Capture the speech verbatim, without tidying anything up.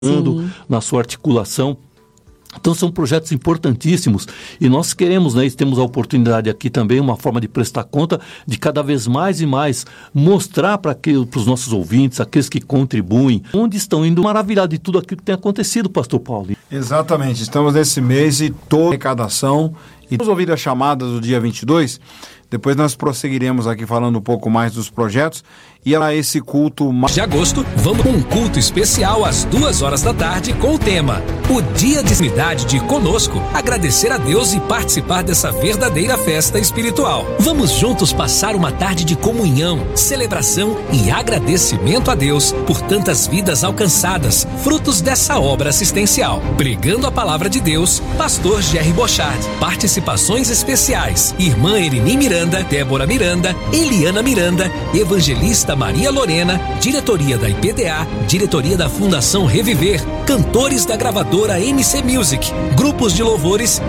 Sim. Na sua articulação. Então são projetos importantíssimos e nós queremos, né, e temos a oportunidade aqui também, uma forma de prestar conta, de cada vez mais e mais mostrar para os nossos ouvintes, aqueles que contribuem, onde estão indo maravilhados de tudo aquilo que tem acontecido, pastor Paulo. Exatamente, estamos nesse mês e toda a arrecadação, e vamos ouvir a chamada do dia vinte e dois, depois nós prosseguiremos aqui falando um pouco mais dos projetos e a esse culto de agosto, vamos com um culto especial às duas horas da tarde com o tema O Dia de Unidade de Conosco, agradecer a Deus e participar dessa verdadeira festa espiritual. Vamos juntos passar uma tarde de comunhão, celebração e agradecimento a Deus por tantas vidas alcançadas, frutos dessa obra assistencial. Pregando a palavra de Deus, pastor Jerry Bochard. Participações especiais, irmã Erini Miranda, Débora Miranda, Eliana Miranda, evangelista Maria Lorena, diretoria da I P D A, diretoria da Fundação Reviver, cantores da gravadora M C Music, grupos de louvores